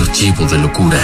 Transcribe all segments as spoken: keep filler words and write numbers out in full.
archivo de locura.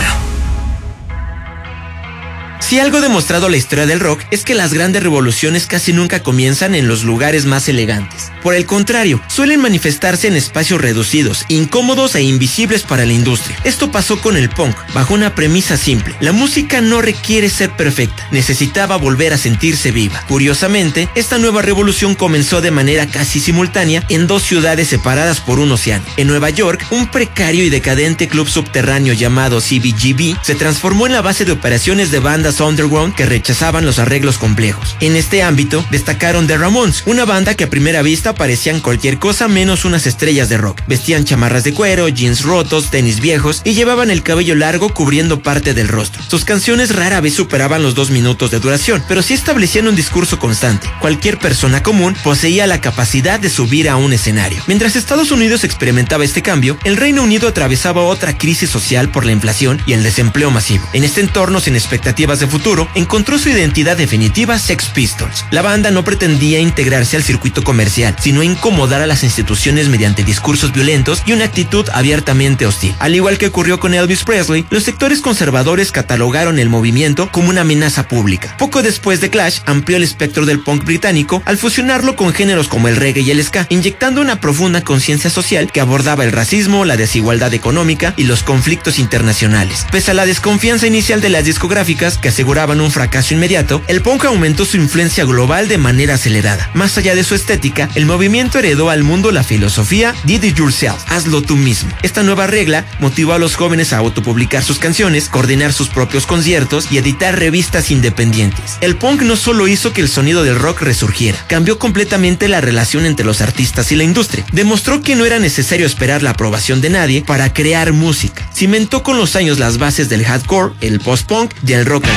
Si algo demostrado la historia del rock es que las grandes revoluciones casi nunca comienzan en los lugares más elegantes. Por el contrario, suelen manifestarse en espacios reducidos, incómodos e invisibles para la industria. Esto pasó con el punk, bajo una premisa simple. La música no requiere ser perfecta, necesitaba volver a sentirse viva. Curiosamente, esta nueva revolución comenzó de manera casi simultánea en dos ciudades separadas por un océano. En Nueva York, un precario y decadente club subterráneo llamado C B G B se transformó en la base de operaciones de bandas underground que rechazaban los arreglos complejos. En este ámbito destacaron The Ramones, una banda que a primera vista parecían cualquier cosa menos unas estrellas de rock. Vestían chamarras de cuero, jeans rotos, tenis viejos y llevaban el cabello largo cubriendo parte del rostro. Sus canciones rara vez superaban los dos minutos de duración, pero sí establecían un discurso constante. Cualquier persona común poseía la capacidad de subir a un escenario. Mientras Estados Unidos experimentaba este cambio, el Reino Unido atravesaba otra crisis social por la inflación y el desempleo masivo. En este entorno sin expectativas de futuro, encontró su identidad definitiva Sex Pistols. La banda no pretendía integrarse al circuito comercial, sino incomodar a las instituciones mediante discursos violentos y una actitud abiertamente hostil. Al igual que ocurrió con Elvis Presley, los sectores conservadores catalogaron el movimiento como una amenaza pública. Poco después de Clash, amplió el espectro del punk británico al fusionarlo con géneros como el reggae y el ska, inyectando una profunda conciencia social que abordaba el racismo, la desigualdad económica y los conflictos internacionales. Pese a la desconfianza inicial de las discográficas que aseguraban un fracaso inmediato, el punk aumentó su influencia global de manera acelerada. Más allá de su estética, el movimiento heredó al mundo la filosofía Did it yourself, hazlo tú mismo. Esta nueva regla motivó a los jóvenes a autopublicar sus canciones, coordinar sus propios conciertos y editar revistas independientes. El punk no solo hizo que el sonido del rock resurgiera, cambió completamente la relación entre los artistas y la industria. Demostró que no era necesario esperar la aprobación de nadie para crear música. Cimentó con los años las bases del hardcore, el post-punk y el rock.